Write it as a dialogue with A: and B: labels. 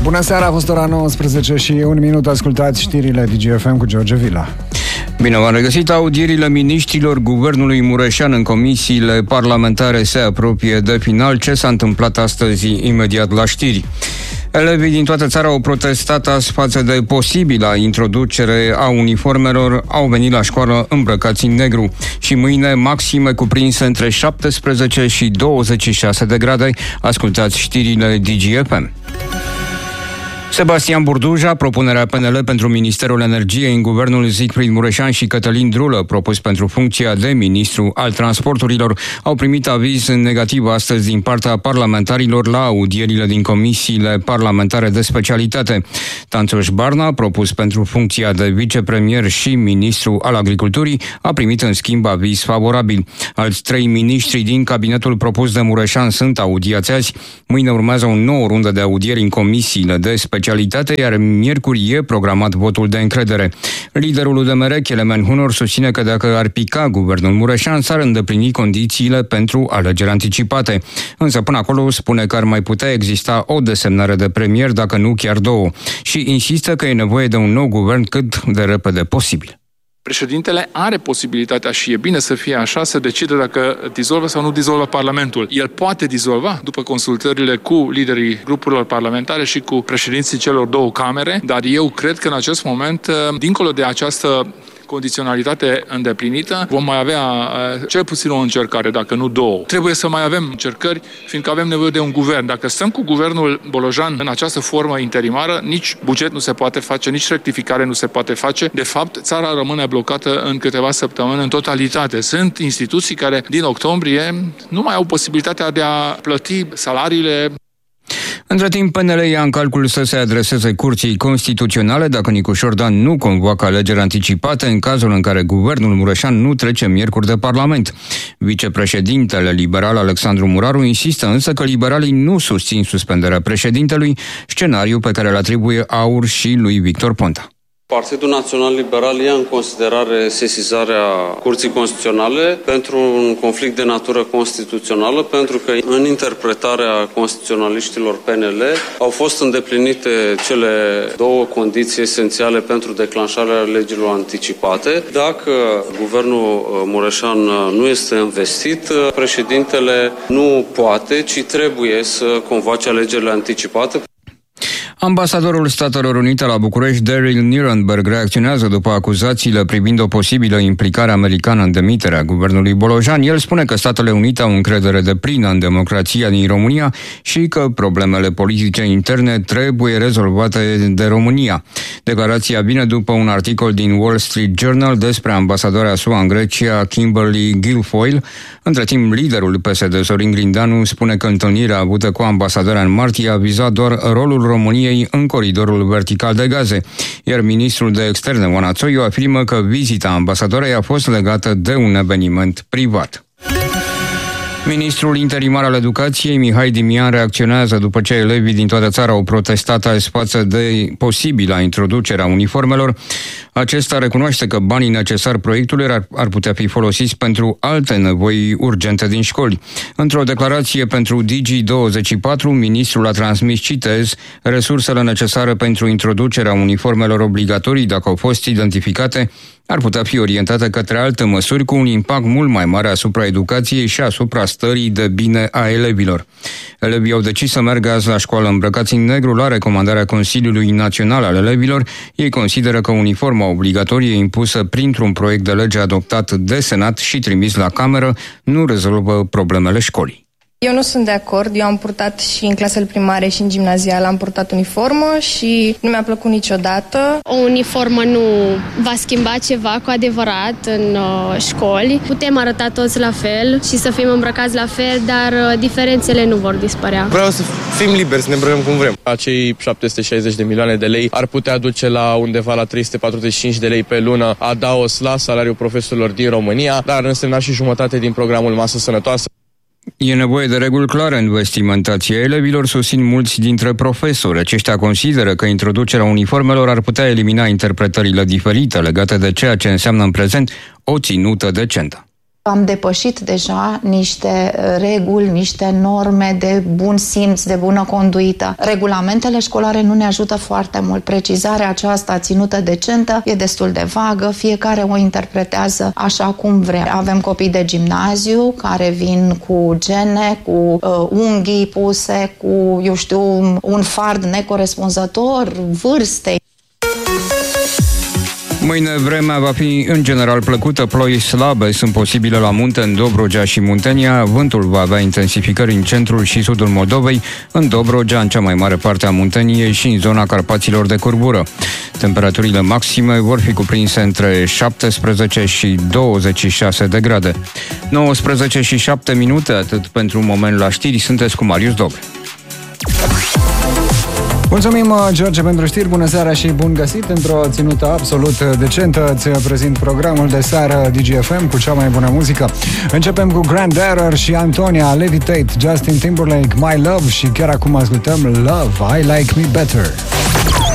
A: Bună seara, a fost ora 19 și 1 minut, ascultați știrile DGFM cu George Vila.
B: Bine v-am regăsit. Audierile miniștrilor guvernului Mureșan în comisiile parlamentare se apropie de final. Ce s-a întâmplat astăzi? Imediat la știri. Elevii din toată țara au protestat azi față de posibila introducere a uniformelor, au venit la școală îmbrăcați în negru și mâine maxime cuprinse între 17 și 26 de grade. Ascultați știrile DGFM. Sebastian Burduja, propunerea PNL pentru Ministerul Energiei în guvernul Siegfried Mureșan și Cătălin Drulă, propus pentru funcția de ministru al transporturilor, au primit aviz negativ astăzi din partea parlamentarilor la audierile din comisiile parlamentare de specialitate. Tanțoș Barna, propus pentru funcția de vicepremier și ministru al agriculturii, a primit în schimb aviz favorabil. Alți 3 miniștri din cabinetul propus de Mureșan sunt audiați azi. Mâine urmează o nouă rundă de audieri în comisiile de specialitate, iar miercuri e programat votul de încredere. Liderul UDMR, Kelemen Hunor, susține că dacă ar pica guvernul Mureșan, s-ar îndeplini condițiile pentru alegeri anticipate. Însă până acolo spune că ar mai putea exista o desemnare de premier, dacă nu chiar 2, și insistă că e nevoie de un nou guvern cât de repede posibil.
C: Președintele are posibilitatea, și e bine să fie așa, să decide dacă dizolvă sau nu dizolvă Parlamentul. El poate dizolva după consultările cu liderii grupurilor parlamentare și cu președinții celor 2 camere, dar eu cred că în acest moment, dincolo de această condiționalitate îndeplinită, vom mai avea cel puțin o încercare, dacă nu 2. Trebuie să mai avem încercări, fiindcă avem nevoie de un guvern. Dacă stăm cu guvernul Bolojan în această formă interimară, nici buget nu se poate face, nici rectificare nu se poate face. De fapt, țara rămâne blocată în câteva săptămâni în totalitate. Sunt instituții care din octombrie nu mai au posibilitatea de a plăti salariile.
B: Între timp, PNL ia în calcul să se adreseze Curții Constituționale dacă Nicușor Dan nu convoacă alegeri anticipate în cazul în care guvernul Mureșan nu trece miercuri de Parlament. Vicepreședintele liberal Alexandru Muraru insistă însă că liberalii nu susțin suspendarea președintelui, scenariu pe care îl atribuie AUR și lui Victor Ponta.
D: Partidul Național Liberal ia în considerare sesizarea Curții Constituționale pentru un conflict de natură constituțională, pentru că în interpretarea constituționaliștilor PNL au fost îndeplinite cele 2 condiții esențiale pentru declanșarea legilor anticipate. Dacă guvernul Mureșan nu este investit, președintele nu poate, ci trebuie să convoace alegerile anticipate.
B: Ambasadorul Statelor Unite la București, Daryl Nirenberg, reacționează după acuzațiile privind o posibilă implicare americană în demiterea guvernului Bolojan. El spune că Statele Unite au încredere deplină în democrația din România și că problemele politice interne trebuie rezolvate de România. Declarația vine după un articol din Wall Street Journal despre ambasadoarea SUA în Grecia, Kimberly Guilfoyle. Între timp, liderul PSD, Sorin Grindanu, spune că întâlnirea avută cu ambasadora în martie a vizat doar rolul României în coridorul vertical de gaze, iar ministrul de externe, Oana Țoiu, afirmă că vizita ambasadorei a fost legată de un eveniment privat. Ministrul interimar al Educației, Mihai Dimian, reacționează după ce elevii din toată țara au protestat azi față de posibila introducerea uniformelor. Acesta recunoaște că banii necesari proiectului ar putea fi folosiți pentru alte nevoi urgente din școli. Într-o declarație pentru Digi24, ministrul a transmis, citez, resursele necesare pentru introducerea uniformelor obligatorii, dacă au fost identificate, ar putea fi orientate către alte măsuri cu un impact mult mai mare asupra educației și asupra stării de bine a elevilor. Elevii au decis să meargă azi la școală îmbrăcați în negru la recomandarea Consiliului Național al Elevilor. Ei consideră că uniforma obligatorie impusă printr-un proiect de lege adoptat de Senat și trimis la Cameră nu rezolvă problemele școlii.
E: Eu nu sunt de acord, eu am purtat și în clasele primare și în gimnazială am purtat uniformă și nu mi-a plăcut niciodată.
F: O uniformă nu va schimba ceva cu adevărat în școli. Putem arăta toți la fel și să fim îmbrăcați la fel, dar diferențele nu vor dispărea.
G: Vreau să fim liberi, să ne îmbrăcăm cum vrem. Acei 760 de milioane de lei ar putea duce la undeva la 345 de lei pe lună adaos la salariul profesorilor din România, dar ar însemna și jumătate din programul Masă Sănătoasă.
B: E nevoie de reguli clare în vestimentația elevilor, susțin mulți dintre profesori. Aceștia consideră că introducerea uniformelor ar putea elimina interpretările diferite legate de ceea ce înseamnă în prezent o ținută decentă.
H: Am depășit deja niște reguli, niște norme de bun simț, de bună conduită. Regulamentele școlare nu ne ajută foarte mult. Precizarea aceasta ținută decentă e destul de vagă, fiecare o interpretează așa cum vrea. Avem copii de gimnaziu care vin cu gene, cu unghii puse, cu, un fard necorespunzător vârstei.
B: Mâine vremea va fi în general plăcută, ploi slabe sunt posibile la munte în Dobrogea și Muntenia, vântul va avea intensificări în centrul și sudul Moldovei, în Dobrogea, în cea mai mare parte a Munteniei și în zona Carpaților de curbură. Temperaturile maxime vor fi cuprinse între 17 și 26 de grade. 19 și 7 minute, atât pentru un moment la știri, sunteți cu Marius Dobre.
A: Mulțumim, George, pentru știri. Bună seara și bun găsit. Într-o ținută absolut decentă îți prezint programul de seară DGFM cu cea mai bună muzică. Începem cu Grand Error și Antonia, Levitate, Justin Timberlake, My Love și chiar acum ascultăm Love, I Like Me Better.